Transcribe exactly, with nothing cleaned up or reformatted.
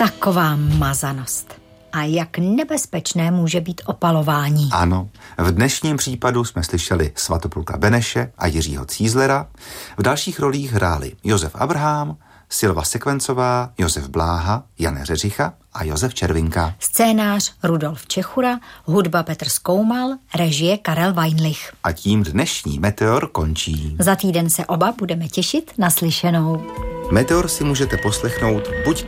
Taková mazanost. A jak nebezpečné může být opalování. Ano, v dnešním případu jsme slyšeli Svatopluka Beneše a Jiřího Cízlera. V dalších rolích hráli Josef Abrhám, Silva Sekvencová, Josef Bláha, Jan Řeřicha a Josef Červinka. Scénář Rudolf Čechura, hudba Petr Skoumal, režie Karel Weinlich. A tím dnešní Meteor končí. Za týden se oba budeme těšit na slyšenou. Meteor si můžete poslechnout buď